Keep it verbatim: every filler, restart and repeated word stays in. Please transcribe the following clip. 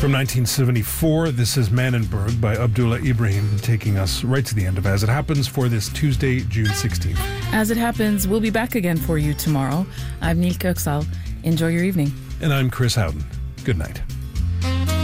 From nineteen seventy-four, this is Manenberg by Abdullah Ibrahim, taking us right to the end of As It Happens for this Tuesday, June sixteenth. As It Happens, we'll be back again for you tomorrow. I'm Neil Kirksal. Enjoy your evening. And I'm Chris Howden. Good night.